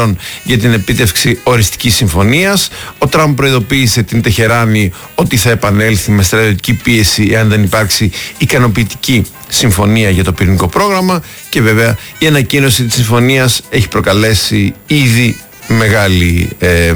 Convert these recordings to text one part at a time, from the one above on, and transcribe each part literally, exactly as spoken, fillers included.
μέρων για την επίτευξη οριστικής συμφωνίας. Ο Τραμπ προειδοποίησε την Τεχεράνη ότι θα επανέλθει με στρατιωτική πίεση εάν δεν υπάρξει ικανοποιητική συμφωνία για το πυρηνικό πρόγραμμα, και βέβαια η ανακοίνωση της συμφωνίας έχει προκαλέσει ήδη μεγάλη ε,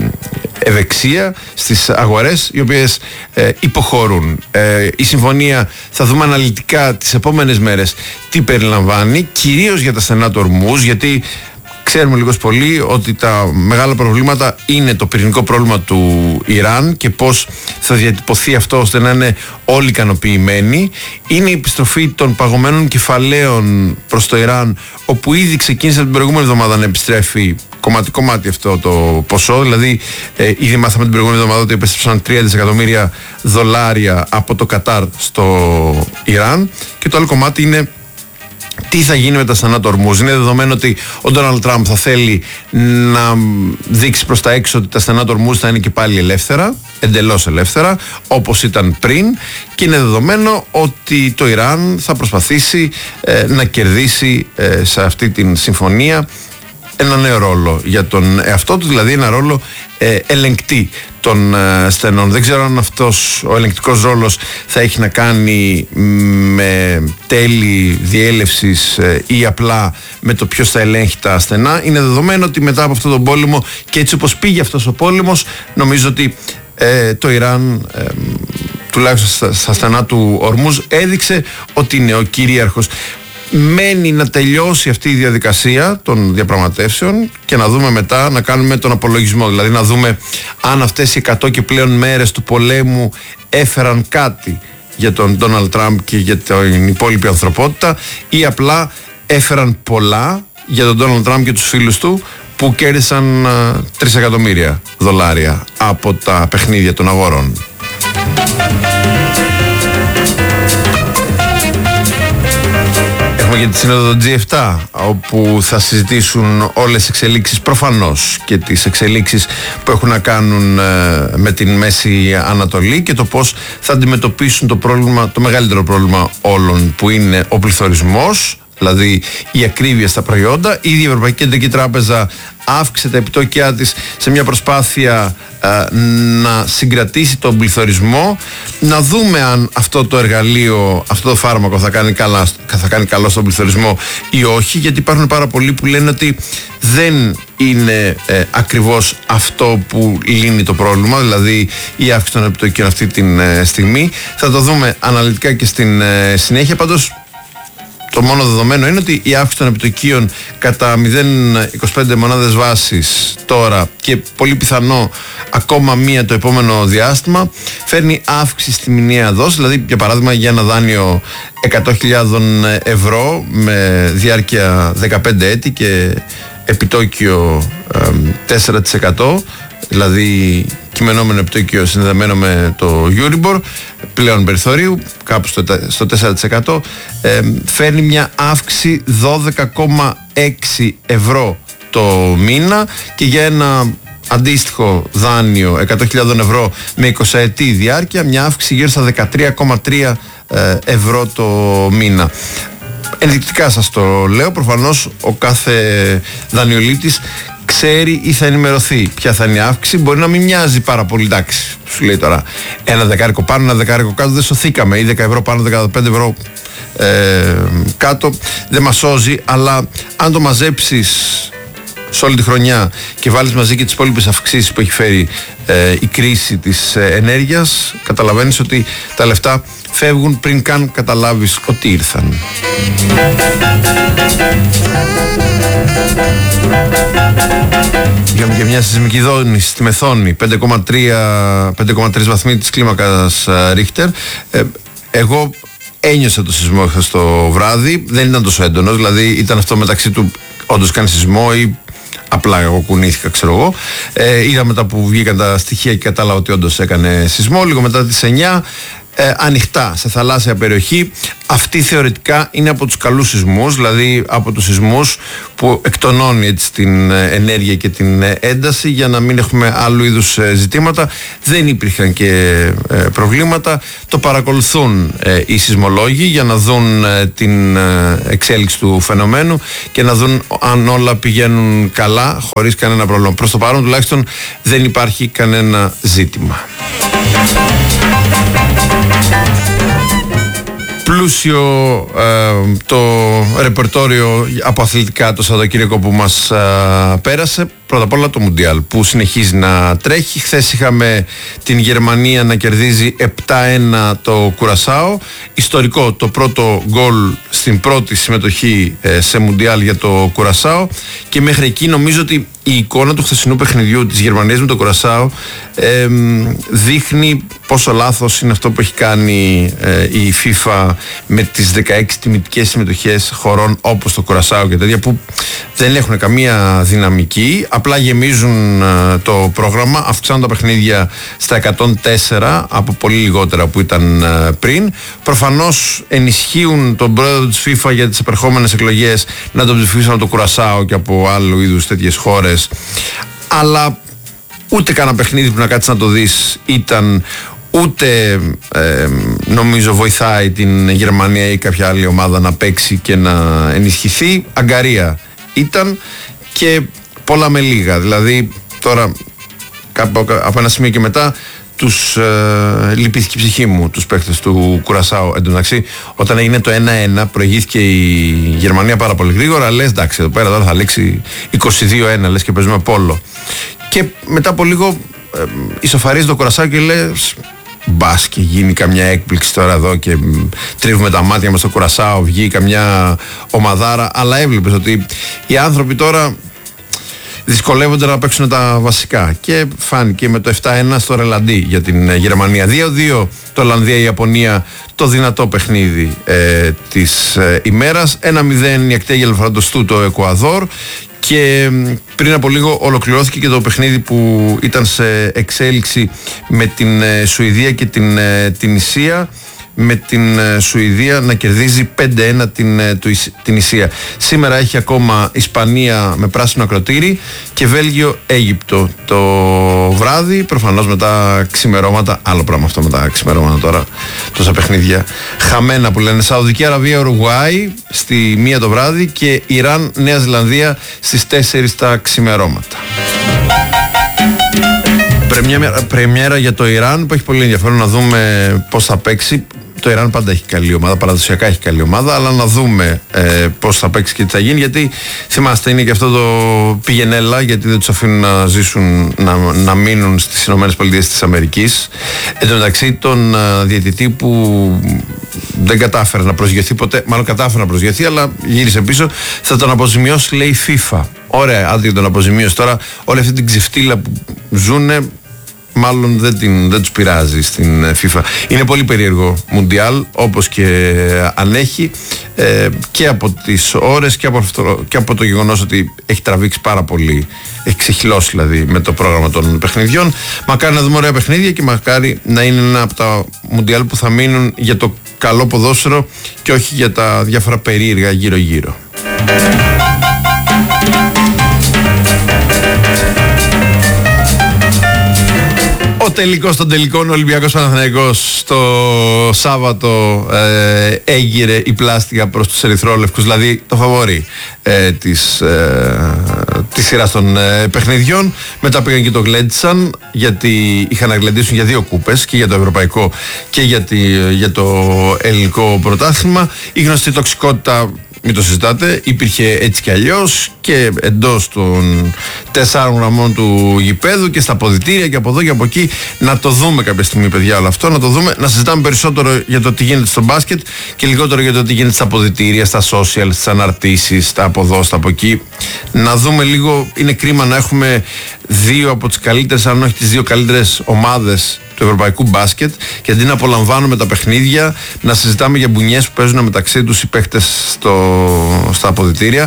ευεξία στις αγορές, οι οποίες ε, υποχωρούν. Ε, η συμφωνία θα δούμε αναλυτικά τις επόμενες μέρες τι περιλαμβάνει, κυρίως για τα στενά του Ορμούζ, γιατί ξέρουμε λίγος πολύ ότι τα μεγάλα προβλήματα είναι το πυρηνικό πρόβλημα του Ιράν και πώς θα διατυπωθεί αυτό ώστε να είναι όλοι ικανοποιημένοι. Είναι η επιστροφή των παγωμένων κεφαλαίων προς το Ιράν, όπου ήδη ξεκίνησε την προηγούμενη εβδομάδα να επιστρέφει κομμάτι-κομμάτι αυτό το ποσό. Δηλαδή, ε, ήδη μάθαμε την προηγούμενη εβδομάδα ότι επέστρεψαν τρία δισεκατομμύρια δολάρια από το Κατάρ στο Ιράν. Και το άλλο κομμάτι είναι τι θα γίνει με τα στενά του Ορμούζ. Είναι δεδομένο ότι ο Ντόναλντ Τραμπ θα θέλει να δείξει προς τα έξω ότι τα στενά του Ορμούζ θα είναι και πάλι ελεύθερα, εντελώς ελεύθερα, όπως ήταν πριν, και είναι δεδομένο ότι το Ιράν θα προσπαθήσει ε, να κερδίσει ε, σε αυτή την συμφωνία ένα νέο ρόλο για τον εαυτό του, δηλαδή ένα ρόλο ε, ελεγκτή των ε, στενών. Δεν ξέρω αν αυτός ο ελεγκτικός ρόλος θα έχει να κάνει με τέλη διέλευσης ε, ή απλά με το ποιος θα ελέγχει τα στενά. Είναι δεδομένο ότι μετά από αυτόν τον πόλεμο και έτσι όπως πήγε αυτός ο πόλεμος, νομίζω ότι ε, το Ιράν ε, τουλάχιστον στα, στα στενά του Ορμούζ έδειξε ότι είναι ο κυρίαρχος. Μένει να τελειώσει αυτή η διαδικασία των διαπραγματεύσεων και να δούμε μετά, να κάνουμε τον απολογισμό. Δηλαδή να δούμε αν αυτές οι εκατό και πλέον μέρες του πολέμου έφεραν κάτι για τον Ντόναλντ Τραμπ και για την υπόλοιπη ανθρωπότητα, ή απλά έφεραν πολλά για τον Ντόναλντ Τραμπ και τους φίλους του που κέρδισαν τρία εκατομμύρια δολάρια από τα παιχνίδια των αγορών. Έχουμε και τη σύνοδο τζι επτά, όπου θα συζητήσουν όλες τις εξελίξεις προφανώς και τις εξελίξεις που έχουν να κάνουν με την Μέση Ανατολή και το πώς θα αντιμετωπίσουν το πρόβλημα, το μεγαλύτερο πρόβλημα όλων, που είναι ο πληθωρισμός, δηλαδή η ακρίβεια στα προϊόντα. Ήδη η Ευρωπαϊκή Κεντρική Τράπεζα αύξησε τα επιτόκια της σε μια προσπάθεια α, να συγκρατήσει τον πληθωρισμό. Να δούμε αν αυτό το εργαλείο, αυτό το φάρμακο θα κάνει, καλά, θα κάνει καλό στον πληθωρισμό ή όχι, γιατί υπάρχουν πάρα πολλοί που λένε ότι δεν είναι ε, ακριβώς αυτό που λύνει το πρόβλημα, δηλαδή η αύξηση των επιτοκίων αυτή τη ε, στιγμή. Θα το δούμε αναλυτικά και στην ε, συνέχεια. Πάντως το μόνο δεδομένο είναι ότι η αύξηση των επιτοκίων κατά μηδέν κόμμα είκοσι πέντε μονάδες βάσης τώρα και πολύ πιθανό ακόμα μία το επόμενο διάστημα φέρνει αύξηση στη μηνιαία δόση. Δηλαδή, για παράδειγμα, για ένα δάνειο εκατό χιλιάδες ευρώ με διάρκεια δεκαπέντε έτη και επιτόκιο ε, τέσσερα τοις εκατό, δηλαδή κειμενόμενο επιτόκιο συνδεδεμένο με το Euribor πλέον περιθωρίου κάπου στο, στο τέσσερα τοις εκατό, ε, φέρνει μια αύξηση δώδεκα κόμμα έξι ευρώ το μήνα, και για ένα αντίστοιχο δάνειο εκατό χιλιάδες ευρώ με είκοσι ετή διάρκεια μια αύξηση γύρω στα δεκατρία κόμμα τρία ευρώ το μήνα. Ενδεικτικά σας το λέω, προφανώς ο κάθε δανειολήπτης ξέρει ή θα ενημερωθεί ποια θα είναι η αύξηση. Μπορεί να μην μοιάζει πάρα πολύ, εντάξει, σου λέει τώρα ένα δεκάρικο πάνω, ένα δεκάρικο κάτω, δεν σωθήκαμε, ή δέκα ευρώ πάνω, δεκαπέντε ευρώ ε, κάτω, δεν μας σώζει, αλλά αν το μαζέψεις σε όλη τη χρονιά και βάλεις μαζί και τις υπόλοιπες αυξήσεις που έχει φέρει ε, η κρίση της ε, ενέργειας, καταλαβαίνεις ότι τα λεφτά φεύγουν πριν καν καταλάβεις ότι ήρθαν. Είχαμε και μια σεισμική δόνηση στη Μεθόνη, πέντε κόμμα τρία βαθμοί της κλίμακας Ρίχτερ. ε, εγώ ένιωσα το σεισμό χθες το βράδυ, δεν ήταν τόσο έντονος, δηλαδή ήταν αυτό μεταξύ του όντως κάνει σεισμό ή απλά εγώ κουνήθηκα, ξέρω εγώ. Ε, είδα μετά που βγήκαν τα στοιχεία και κατάλαβα ότι όντως έκανε σεισμό. Λίγο μετά τις εννιά ε, ανοιχτά σε θαλάσσια περιοχή. Αυτή θεωρητικά είναι από τους καλούς σεισμούς, δηλαδή από τους σεισμούς που εκτονώνει έτσι την ενέργεια και την ένταση για να μην έχουμε άλλου είδους ζητήματα. Δεν υπήρχαν και ε, προβλήματα. Το παρακολουθούν ε, οι σεισμολόγοι για να δουν ε, την ε, εξέλιξη του φαινομένου και να δουν αν όλα πηγαίνουν καλά χωρίς κανένα πρόβλημα. Προς το παρόν τουλάχιστον δεν υπάρχει κανένα ζήτημα. Πλούσιο ε, το ρεπερτόριο από αθλητικά το Σαββατοκύριακο που μας ε, πέρασε. Πρώτα απ' όλα το Μουντιάλ που συνεχίζει να τρέχει. Χθες είχαμε την Γερμανία να κερδίζει επτά ένα το Κουρασάο. Ιστορικό το πρώτο γκολ στην πρώτη συμμετοχή ε, σε Μουντιάλ για το Κουρασάο. Και μέχρι εκεί νομίζω ότι η εικόνα του χθεσινού παιχνιδιού της Γερμανίας με το Κουρασάο ε, δείχνει πόσο λάθος είναι αυτό που έχει κάνει ε, η FIFA με τις δεκαέξι τιμητικές συμμετοχές χωρών όπως το Κουρασάο και τέτοια που δεν έχουν καμία δυναμική, απλά γεμίζουν ε, το πρόγραμμα, αυξάνουν τα παιχνίδια στα εκατόν τέσσερα από πολύ λιγότερα που ήταν ε, πριν. Προφανώς ενισχύουν τον πρόεδρο της FIFA για τις επερχόμενες εκλογές να τον ψηφίσουν από το Κουρασάο και από άλλου είδους τέτοιες χώρες, αλλά ούτε κανένα παιχνίδι που να κάτσεις να το δεις ήταν, ούτε ε, νομίζω βοηθάει την Γερμανία ή κάποια άλλη ομάδα να παίξει και να ενισχυθεί. Αγκαρία ήταν και πολλά με λίγα. Δηλαδή τώρα από ένα σημείο και μετά τους ε, λυπήθηκε η ψυχή μου τους παίκτες του Κουρασάου. Εν τω μεταξύ, όταν έγινε το ένα ένα προηγήθηκε η Γερμανία πάρα πολύ γρήγορα. Λες εντάξει, εδώ πέρα τώρα θα λήξει είκοσι δύο ένα, λες και παίζουμε πόλο. Και μετά από λίγο ε, ισοφαρίζει το Κουρασάου και λες μπας και γίνει καμιά έκπληξη τώρα εδώ και τρίβουμε τα μάτια μας στο Κουρασάο, βγει καμιά ομαδάρα. Αλλά έβλεπες ότι οι άνθρωποι τώρα δυσκολεύονται να παίξουν τα βασικά και φάνηκε με το επτά ένα στο ρελαντί για την Γερμανία. δύο δύο το Ολλανδία-Ιαπωνία, το δυνατό παιχνίδι ε, της ε, ημέρας. ένα μηδέν η Ακτέγελ Φραντοστού το Εκουαδόρ. Και πριν από λίγο ολοκληρώθηκε και το παιχνίδι που ήταν σε εξέλιξη με την ε, Σουηδία και την ε, Τινησία, με την ε, Σουηδία να κερδίζει πέντε ένα την, ε, του, την Ισία. Σήμερα έχει ακόμα Ισπανία με πράσινο ακροτήρι και Βέλγιο-Αίγυπτο το βράδυ, προφανώς με τα ξημερώματα. Άλλο πράγμα αυτό με τα ξημερώματα τώρα, τόσα παιχνίδια χαμένα που λένε. Σαουδική Αραβία Ουρουγουάη στη μία το βράδυ και Ιράν Νέα Ζηλανδία στις τέσσερις τα ξημερώματα. Πρεμιέρα, πρεμιέρα για το Ιράν που έχει πολύ ενδιαφέρον να δούμε πώς θα παίξει. Το Ιράν πάντα έχει καλή ομάδα, παραδοσιακά έχει καλή ομάδα, αλλά να δούμε ε, πώς θα παίξει και τι θα γίνει. Γιατί θυμάστε, είναι και αυτό το πηγενέλα, γιατί δεν τους αφήνουν να ζήσουν, να, να μείνουν στις ΗΠΑ της Αμερικής. Εν τω μεταξύ, τον α, διαιτητή που δεν κατάφερε να προσγειωθεί ποτέ, μάλλον κατάφερε να προσγειωθεί, αλλά γύρισε πίσω, θα τον αποζημιώσει, λέει, FIFA. Ωραία, άντε τον αποζημίωση. Τώρα, όλη αυτή την ξεφτύλα που ζουνε, μάλλον δεν, την, δεν τους πειράζει στην FIFA. Είναι πολύ περίεργο Μουντιάλ, όπως και αν έχει, ε, και από τις ώρες και από, αυτό, και από το γεγονός ότι έχει τραβήξει πάρα πολύ, έχει ξεχυλώσει δηλαδή με το πρόγραμμα των παιχνιδιών. Μακάρι να δούμε ωραία παιχνίδια και μακάρι να είναι ένα από τα Μουντιάλ που θα μείνουν για το καλό ποδόσφαιρο και όχι για τα διάφορα περίεργα γύρω-γύρω. Ο τελικός των τελικών, ο Ολυμπιακός Παναθηναϊκός το Σάββατο ε, έγειρε η πλάστιγα προς τους ερυθρόλευκους, δηλαδή το φαβορί ε, της, ε, της σειράς των ε, παιχνιδιών. Μετά πήγαν και το γλέντισαν, γιατί είχαν να γλεντήσουν για δύο κούπες, και για το ευρωπαϊκό και για, τη, για το ελληνικό πρωτάθλημα. Η γνωστή τοξικότητα, μην το συζητάτε, υπήρχε έτσι κι αλλιώς και εντός των τεσσάρων γραμμών του γηπέδου και στα αποδυτήρια και από εδώ και από εκεί. Να το δούμε κάποια στιγμή, παιδιά, όλο αυτό. Να το δούμε, να συζητάμε περισσότερο για το τι γίνεται στο μπάσκετ και λιγότερο για το τι γίνεται στα αποδυτήρια, στα social, στις αναρτήσεις, στα από εδώ, στα από εκεί. Να δούμε λίγο, είναι κρίμα να έχουμε δύο από τις καλύτερες, αν όχι τις δύο καλύτερες ομάδες του ευρωπαϊκού μπάσκετ, και αντί να απολαμβάνουμε τα παιχνίδια, να συζητάμε για μπουνιές που παίζουν μεταξύ τους οι παίχτες στο, στα αποδυτήρια.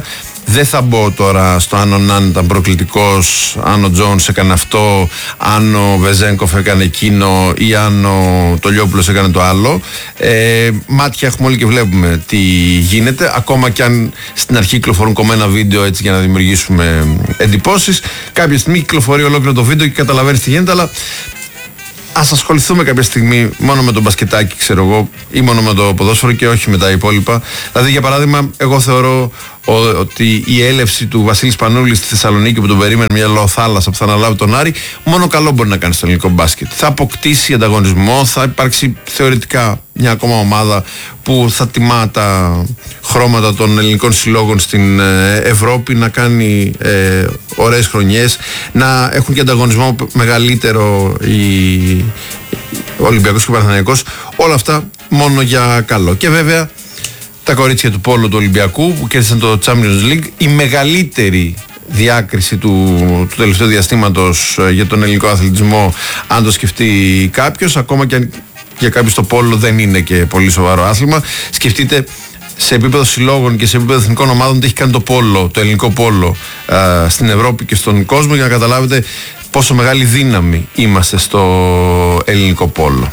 Δεν θα μπω τώρα στο αν ο Ναν ήταν προκλητικός, αν ο Τζόνς έκανε αυτό, αν ο Βεζένκοφ έκανε εκείνο ή αν ο Τολιόπουλος έκανε το άλλο. Ε, μάτια έχουμε όλοι και βλέπουμε τι γίνεται, ακόμα και αν στην αρχή κυκλοφορούν κομμένα βίντεο έτσι για να δημιουργήσουμε εντυπώσεις. Κάποια στιγμή κυκλοφορεί ολόκληρο το βίντεο και καταλαβαίνεις τι γίνεται, αλλά ας ασχοληθούμε κάποια στιγμή μόνο με το μπασκετάκι, ξέρω εγώ, ή μόνο με το ποδόσφαιρο και όχι με τα υπόλοιπα. Δηλαδή, για παράδειγμα, εγώ θεωρώ ότι η έλευση του Βασίλη Σπανούλη στη Θεσσαλονίκη που τον περίμενε μια λαοθάλασσα που θα αναλάβει τον Άρη, μόνο καλό μπορεί να κάνει στο ελληνικό μπάσκετ. Θα αποκτήσει ανταγωνισμό, θα υπάρξει θεωρητικά μια ακόμα ομάδα που θα τιμά τα χρώματα των ελληνικών συλλόγων στην Ευρώπη, να κάνει ε, ωραίες χρονιές, να έχουν και ανταγωνισμό μεγαλύτερο οι Ολυμπιακός και ο Παναθηναϊκός. Όλα αυτά μόνο για καλό. Και βέβαια τα κορίτσια του πόλου του Ολυμπιακού που κέρδισαν το Champions League, η μεγαλύτερη διάκριση του, του τελευταίου διαστήματος για τον ελληνικό αθλητισμό, αν το σκεφτεί κάποιος, ακόμα και αν για κάποιους το πόλο δεν είναι και πολύ σοβαρό άθλημα. Σκεφτείτε σε επίπεδο συλλόγων και σε επίπεδο εθνικών ομάδων τι έχει κάνει το πόλο, το ελληνικό πόλο α, στην Ευρώπη και στον κόσμο, για να καταλάβετε πόσο μεγάλη δύναμη είμαστε στο ελληνικό πόλο.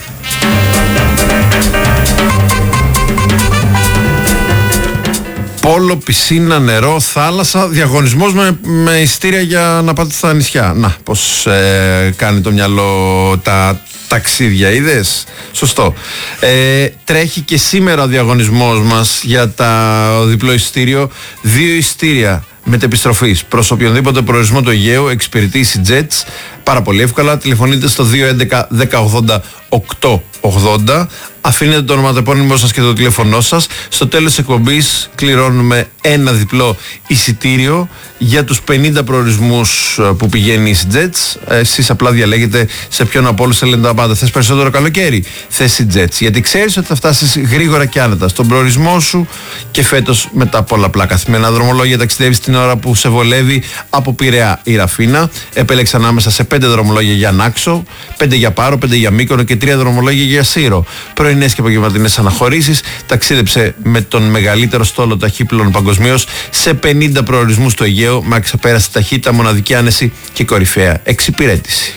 Πόλο, πισίνα, νερό, θάλασσα, διαγωνισμός με, με εισιτήρια για να πάτε στα νησιά. Να, πως ε, κάνει το μυαλό τα ταξίδια, είδες? Σωστό. Ε, τρέχει και σήμερα ο διαγωνισμός μας για τα διπλό εισιτήριο. Δύο εισιτήρια μετεπιστροφής προς οποιονδήποτε προορισμό του Αιγαίου εξυπηρετεί η Jets. Πάρα πολύ εύκολα. Τηλεφωνείτε στο δύο έντεκα δέκα ογδόντα οκτώ ογδόντα. Αφήνετε το ονοματεπώνυμό σας και το τηλέφωνό σας. Στο τέλος της εκπομπής κληρώνουμε ένα διπλό εισιτήριο για τους πενήντα προορισμούς που πηγαίνει η Jets. Εσείς απλά διαλέγετε σε ποιον από όλους θέλετε να πάτε. Θες περισσότερο καλοκαίρι? Θες η Jets. Γιατί ξέρεις ότι θα φτάσεις γρήγορα και άνετα στον προορισμό σου και φέτος με τα πολλαπλά καθημερινά δρομολόγια ταξιδεύεις την ώρα που σε βολεύει από Πειραιά ή Ραφίνα. Επέλεξε ανάμεσα σε πέντε δρομολόγια για Νάξο, πέντε για Πάρο, πέντε για Μύκονο και τρία δρομολόγια για Σύρο. Πρωινές και απογευματινές αναχωρήσεις. Ταξίδεψε με τον μεγαλύτερο στόλο ταχύπλων παγκοσμίως σε πενήντα προορισμούς στο Αιγαίο με αξεπέραστη ταχύτητα, μοναδική άνεση και κορυφαία εξυπηρέτηση.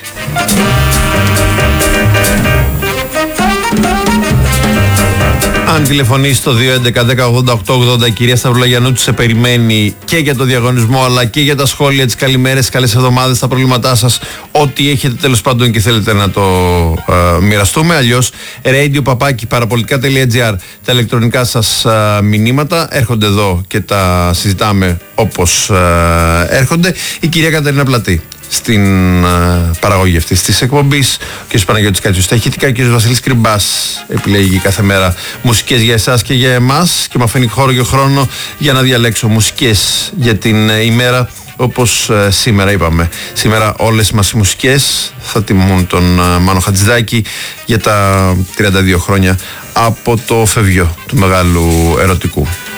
Αν τηλεφωνείς στο δύο έντεκα δέκα ογδόντα οκτώ ογδόντα, η κυρία Σταυρουλαγιανούτσου σε περιμένει και για το διαγωνισμό αλλά και για τα σχόλια, τις καλημέρες, καλές εβδομάδες, τα προβλήματά σας, ό,τι έχετε τέλος πάντων και θέλετε να το ε, μοιραστούμε. Αλλιώς radio παπάκι παραπολιτικά τελεία τζι άρ, τα ηλεκτρονικά σας ε, μηνύματα έρχονται εδώ και τα συζητάμε όπως ε, έρχονται. Η κυρία Κατερίνα Πλατή στην uh, παραγωγή αυτής της εκπομπής, ο κ. Παναγιώτης Κάτσιος στα ηχητικά, ο κ. Βασίλης Κρυμπάς επιλέγει κάθε μέρα μουσικές για εσάς και για εμάς και μου αφήνει χώρο και χρόνο για να διαλέξω μουσικές για την uh, ημέρα, όπως uh, σήμερα είπαμε. Σήμερα όλες μας οι μουσικές θα τιμούν τον uh, Μάνο Χατζηδάκη για τα τριάντα δύο χρόνια από το φευγιό του μεγάλου ερωτικού.